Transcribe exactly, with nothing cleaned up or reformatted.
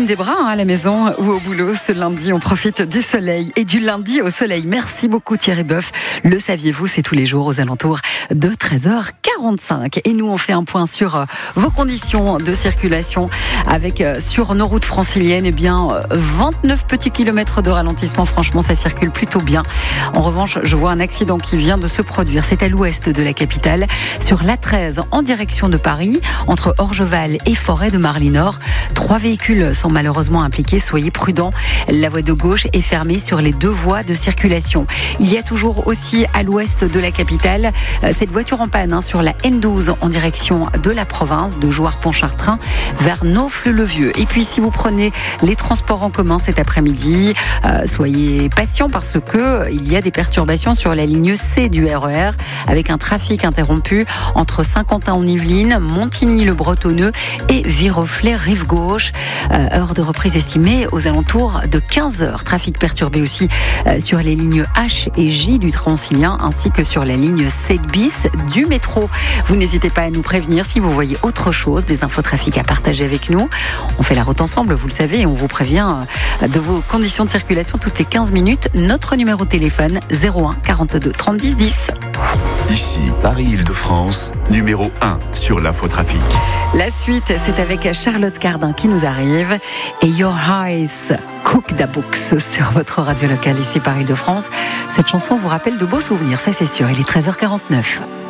comme des bras hein, à la maison ou au boulot. Ce lundi, on profite du soleil et du lundi au soleil. Merci beaucoup Thierry Boeuf. Le saviez-vous, c'est tous les jours aux alentours de treize heures quarante-cinq. Et nous, on fait un point sur euh, vos conditions de circulation avec euh, sur nos routes franciliennes, eh bien euh, vingt-neuf petits kilomètres de ralentissement. Franchement, ça circule plutôt bien. En revanche, je vois un accident qui vient de se produire. C'est à l'ouest de la capitale, sur l'A treize en direction de Paris, entre Orgeval et Forêt de Marly-Nord. Trois véhicules sont malheureusement impliqués. Soyez prudents. La voie de gauche est fermée sur les deux voies de circulation. Il y a toujours aussi à l'ouest de la capitale cette voiture en panne hein, sur la N douze en direction de la province de Jouarre-Pontchartrain vers Naufle-le-Vieux. Et puis si vous prenez les transports en commun cet après-midi, euh, soyez patients parce que il y a des perturbations sur la ligne C du R E R avec un trafic interrompu entre Saint-Quentin-en-Yvelines, Montigny-le-Bretonneux et Viroflay-Rive-Gauche. Euh, heure de reprise estimée aux alentours de quinze heures. Trafic perturbé aussi euh, sur les lignes H et J du Transilien ainsi que sur la ligne sept bis du métro. Vous n'hésitez pas à nous prévenir si vous voyez autre chose, des infos trafic à partager avec nous. On fait la route ensemble, vous le savez, et on vous prévient de vos conditions de circulation toutes les quinze minutes. Notre numéro de téléphone zéro un quarante-deux trente dix dix. Ici, Paris-Île-de-France, numéro un sur l'infotrafic. La suite, c'est avec Charlotte Cardin qui nous arrive et Your Eyes Cook the Books sur votre radio locale ici Paris-Île-de-France. Cette chanson vous rappelle de beaux souvenirs, ça c'est sûr. Il est treize heures quarante-neuf.